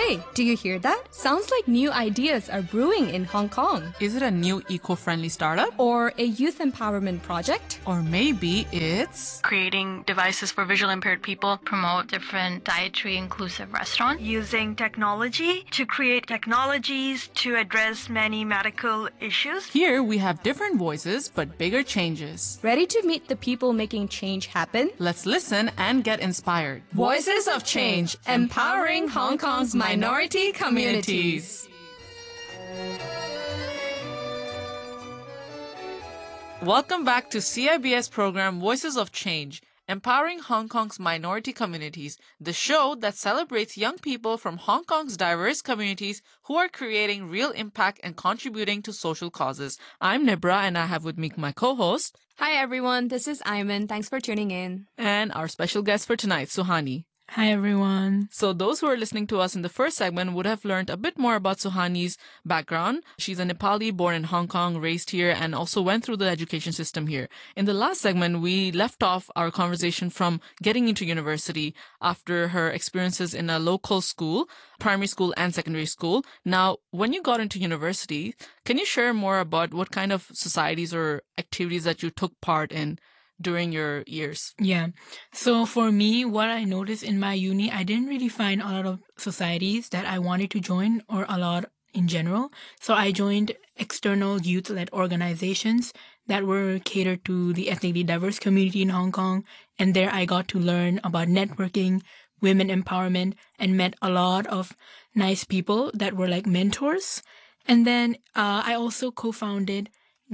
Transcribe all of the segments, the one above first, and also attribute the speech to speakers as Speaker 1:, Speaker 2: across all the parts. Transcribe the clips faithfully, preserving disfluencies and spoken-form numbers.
Speaker 1: Hey, do you hear that? Sounds like new ideas are brewing in Hong Kong.
Speaker 2: Is it a new eco-friendly startup?
Speaker 1: Or a youth empowerment project?
Speaker 2: Or maybe it's
Speaker 3: creating devices for visually impaired people,
Speaker 4: promote different dietary inclusive restaurants,
Speaker 5: using technology to create technologies to address many medical issues.
Speaker 2: Here we have different voices but bigger changes.
Speaker 1: Ready to meet the people making change happen?
Speaker 2: Let's listen and get inspired.
Speaker 1: Voices of Change, empowering Hong Kong's minority communities.
Speaker 2: Welcome back to C I B S program Voices of Change, empowering Hong Kong's minority communities, the show that celebrates young people from Hong Kong's diverse communities who are creating real impact and contributing to social causes. I'm Nibra and I have with me my co-host.
Speaker 1: Hi everyone, this is Ayman. Thanks for tuning in.
Speaker 2: And our special guest for tonight, Suhani.
Speaker 6: Hi, everyone.
Speaker 2: So those who are listening to us in the first segment would have learned a bit more about Suhani's background. She's a Nepali born in Hong Kong, raised here, and also went through the education system here. In the last segment, we left off our conversation from getting into university after her experiences in a local school, primary school and secondary school. Now, when you got into university, can you share more about what kind of societies or activities that you took part in during your years?
Speaker 6: Yeah. So for me, what I noticed in my uni, I didn't really find a lot of societies that I wanted to join or a lot in general. So I joined external youth-led organizations that were catered to the ethnically diverse community in Hong Kong. And there I got to learn about networking, women empowerment, and met a lot of nice people that were like mentors. And then uh, I also co-founded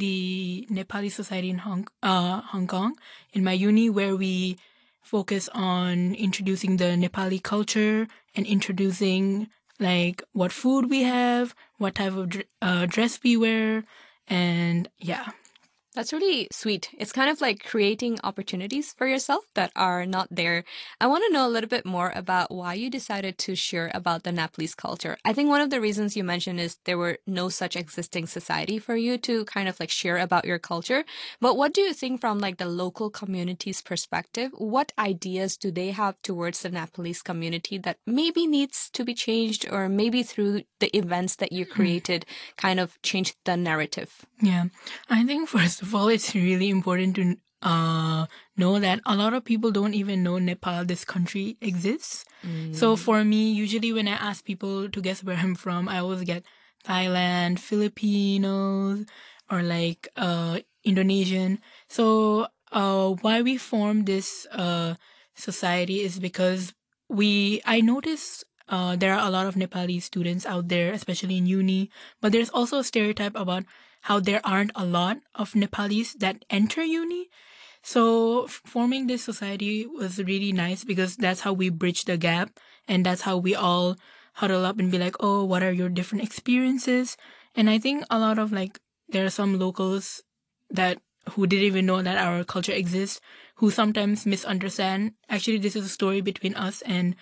Speaker 6: the Nepali Society in Hong, uh, Hong Kong in my uni, where we focus on introducing the Nepali culture and introducing like what food we have, what type of uh, dress we wear, and yeah.
Speaker 1: That's really sweet. It's kind of like creating opportunities for yourself that are not there. I want to know a little bit more about why you decided to share about the Nepalese culture. I think one of the reasons you mentioned is there were no such existing society for you to kind of like share about your culture. But what do you think from like the local community's perspective? What ideas do they have towards the Nepalese community that maybe needs to be changed, or maybe through the events that you created kind of changed the narrative?
Speaker 6: Yeah, I think first of all, it's really important to uh, know that a lot of people don't even know Nepal, this country, exists. Mm. So for me, usually when I ask people to guess where I'm from, I always get Thailand, Filipinos, or like uh, Indonesian. So uh, why we formed this uh, society is because we, I noticed uh, there are a lot of Nepali students out there, especially in uni, but there's also a stereotype about how there aren't a lot of Nepalis that enter uni. So forming this society was really nice because that's how we bridge the gap, and that's how we all huddle up and be like, oh, what are your different experiences? And I think a lot of like, there are some locals that who didn't even know that our culture exists, who sometimes misunderstand. Actually, this is a story between us and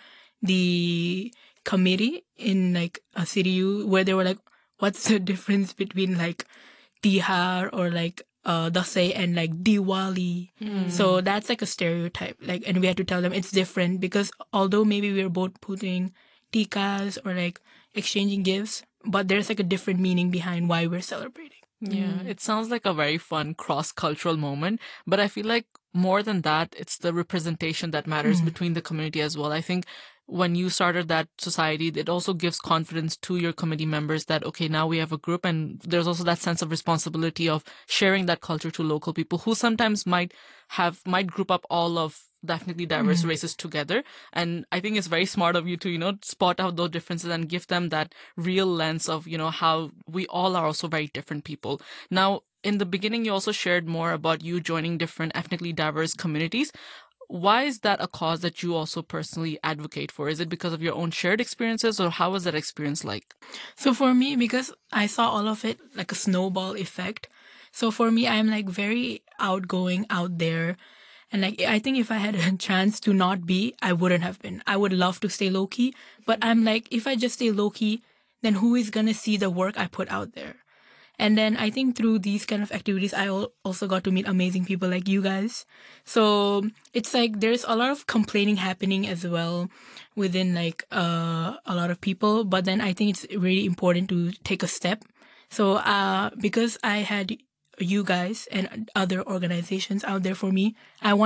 Speaker 6: the committee in like a C D U where they were like, what's the difference between like Tihar or like uh Dasai and like Diwali? Mm. So that's like a stereotype. Like, and we had to tell them it's different because although maybe we're both putting tikas or like exchanging gifts, but there's like a different meaning behind why we're celebrating.
Speaker 2: Yeah, it sounds like a very fun cross-cultural moment, but I feel like more than that, it's the representation that matters mm. between the community as well. I think when you started that society, it also gives confidence to your committee members that, okay, now we have a group, and there's also that sense of responsibility of sharing that culture to local people who sometimes might have, might group up all of definitely diverse mm. races together. And I think it's very smart of you to, you know, spot out those differences and give them that real lens of, you know, how we all are also very different people. Now, in the beginning, you also shared more about you joining different ethnically diverse communities. Why is that a cause that you also personally advocate for? Is it because of your own shared experiences, or how was that experience like?
Speaker 6: So for me, because I saw all of it like a snowball effect. So for me, I'm like very outgoing out there. And like, I think if I had a chance to not be, I wouldn't have been. I would love to stay low-key. But I'm like, if I just stay low-key, then who is going to see the work I put out there? And then I think through these kind of activities, I al- also got to meet amazing people like you guys. So it's like there's a lot of complaining happening as well within like uh, a lot of people. But then I think it's really important to take a step. So uh, because I had you guys and other organizations out there for me, I want